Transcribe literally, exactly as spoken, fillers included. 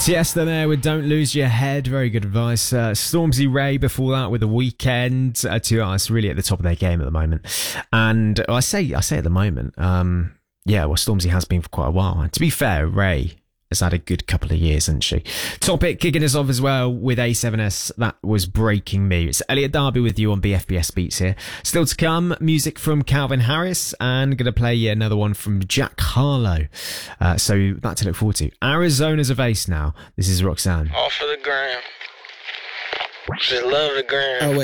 Tiesta there with Don't Lose Your Head. Very good advice. Uh, Stormzy Ray before that with The Weeknd. Uh, two artists really at the top of their game at the moment. And I say I say at the moment, um, yeah, well, Stormzy has been for quite a while. And to be fair, Ray has had a good couple of years, hasn't she? Topic kicking us off as well with A seven S. That was Breaking Me. It's Elliot Darby with you on B F B S Beats here. Still to come, music from Calvin Harris, and going to play another one from Jack Harlow. Uh, so that to look forward to. Arizona's of Ace now. This is Roxanne. All for the gram. Just love the gram. Oh, wait.